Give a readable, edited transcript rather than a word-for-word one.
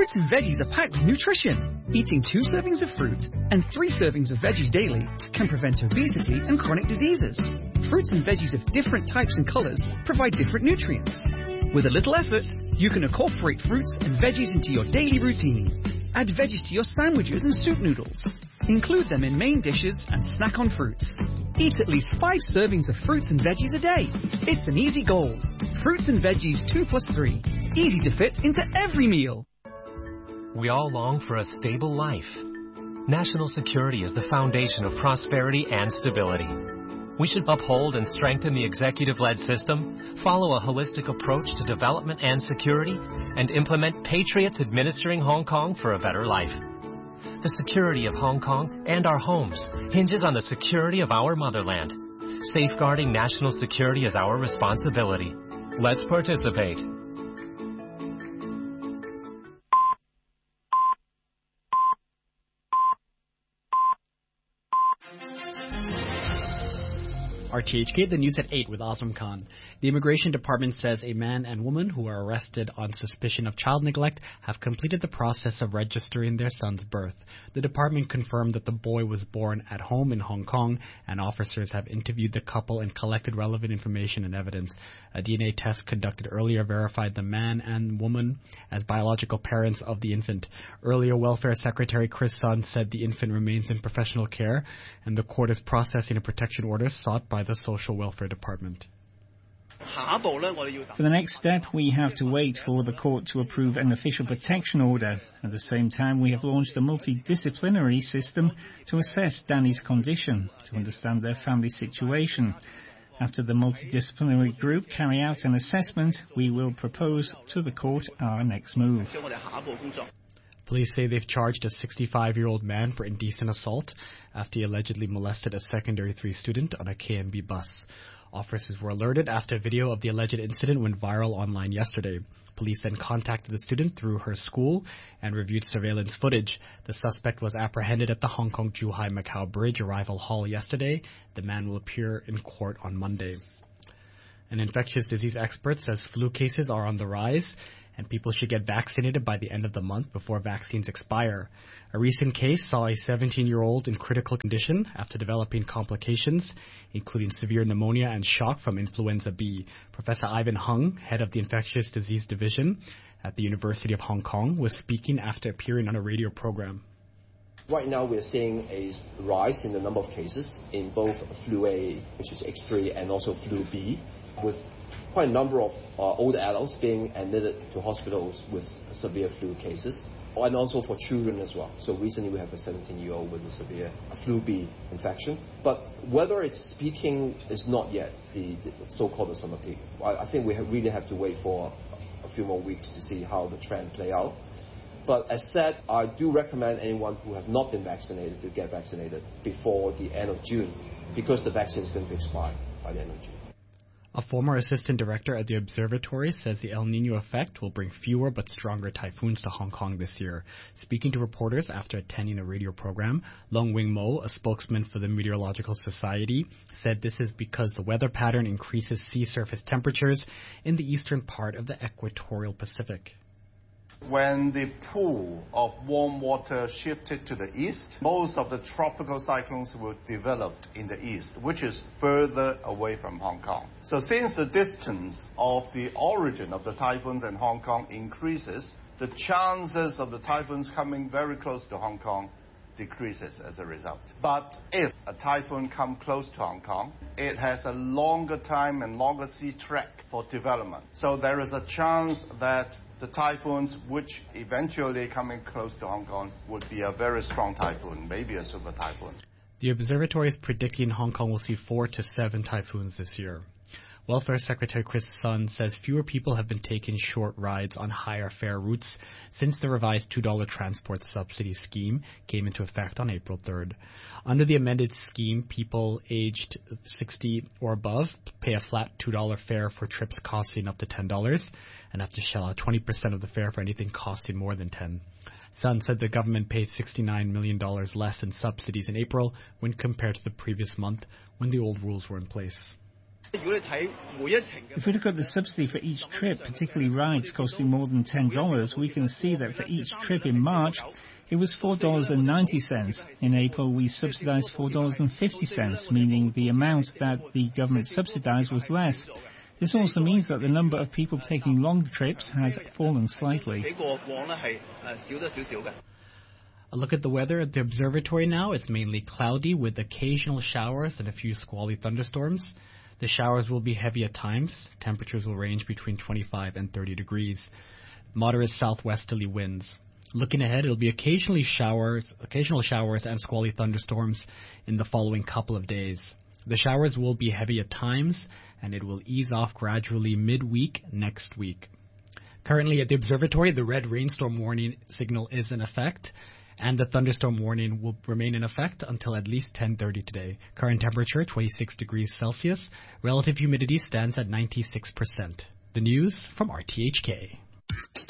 Fruits and veggies are packed with nutrition. Eating 2 servings of fruit and 3 servings of veggies daily can prevent obesity and chronic diseases. Fruits and veggies of different types and colors provide different nutrients. With a little effort, you can incorporate fruits and veggies into your daily routine. Add veggies to your sandwiches and soup noodles. Include them in main dishes and snack on fruits. Eat at least 5 servings of fruits and veggies a day. It's an easy goal. Fruits and veggies 2+3. Easy to fit into every meal. We all long for a stable life. National security is the foundation of prosperity and stability. We should uphold and strengthen the executive-led system, follow a holistic approach to development and security, and implement patriots administering Hong Kong for a better life. The security of Hong Kong and our homes hinges on the security of our motherland. Safeguarding national security is our responsibility. Let's participate. RTHK, the news at 8 with Azam Khan. The Immigration Department says a man and woman who are arrested on suspicion of child neglect have completed the process of registering their son's birth. The department confirmed that the boy was born at home in Hong Kong, and officers have interviewed the couple and collected relevant information and evidence. A DNA test conducted earlier verified the man and woman as biological parents of the infant. Earlier, Welfare Secretary Chris Sun said the infant remains in professional care, and the court is processing a protection order sought by the Social Welfare Department. For the next step, we have to wait for the court to approve an official protection order. At the same time, we have launched a multidisciplinary system to assess Danny's condition, to understand their family situation. After the multidisciplinary group carry out an assessment, we will propose to the court our next move. Police say they've charged a 65-year-old man for indecent assault after he allegedly molested a secondary 3 student on a KMB bus. Officers were alerted after a video of the alleged incident went viral online yesterday. Police then contacted the student through her school and reviewed surveillance footage. The suspect was apprehended at the Hong Kong-Zhuhai-Macau Bridge Arrival Hall yesterday. The man will appear in court on Monday. An infectious disease expert says flu cases are on the rise, and people should get vaccinated by the end of the month before vaccines expire. A recent case saw a 17-year-old in critical condition after developing complications, including severe pneumonia and shock from influenza B. Professor Ivan Hung, head of the Infectious Disease Division at the University of Hong Kong, was speaking after appearing on a radio program. Right now we're seeing a rise in the number of cases in both flu A, which is H3, and also flu B, with quite a number of older adults being admitted to hospitals with severe flu cases, and also for children as well. So recently we have a 17-year-old with a severe flu B infection. But whether it's peaking is not yet the so-called the summer peak. I think we really have to wait for a few more weeks to see how the trend play out. But as said, I do recommend anyone who have not been vaccinated to get vaccinated before the end of June, because the vaccine is going to expire by the end of June. A former assistant director at the observatory says the El Niño effect will bring fewer but stronger typhoons to Hong Kong this year. Speaking to reporters after attending a radio program, Long Wing Mo, a spokesman for the Meteorological Society, said this is because the weather pattern increases sea surface temperatures in the eastern part of the equatorial Pacific. When the pool of warm water shifted to the east, most of the tropical cyclones were developed in the east, which is further away from Hong Kong. So since the distance of the origin of the typhoons in Hong Kong increases, the chances of the typhoons coming very close to Hong Kong decreases as a result. But if a typhoon comes close to Hong Kong, it has a longer time and longer sea track for development. So there is a chance that the typhoons which eventually coming close to Hong Kong would be a very strong typhoon, maybe a super typhoon. The observatory is predicting Hong Kong will see 4 to 7 typhoons this year. Welfare Secretary Chris Sun says fewer people have been taking short rides on higher fare routes since the revised $2 transport subsidy scheme came into effect on April 3rd. Under the amended scheme, people aged 60 or above pay a flat $2 fare for trips costing up to $10 and have to shell out 20% of the fare for anything costing more than $10. Sun said the government paid $69 million less in subsidies in April when compared to the previous month when the old rules were in place. If we look at the subsidy for each trip, particularly rides costing more than $10, we can see that for each trip in March, it was $4.90. In April, we subsidized $4.50, meaning the amount that the government subsidized was less. This also means that the number of people taking long trips has fallen slightly. A look at the weather at the observatory now. It's mainly cloudy with occasional showers and a few squally thunderstorms. The showers will be heavy at times. Temperatures will range between 25 and 30 degrees. Moderate southwesterly winds. Looking ahead, it'll be occasional showers and squally thunderstorms in the following couple of days. The showers will be heavy at times, and it will ease off gradually midweek next week. Currently at the observatory, the red rainstorm warning signal is in effect, and the thunderstorm warning will remain in effect until at least 10:30 today. Current temperature, 26 degrees Celsius. Relative humidity stands at 96%. The news from RTHK.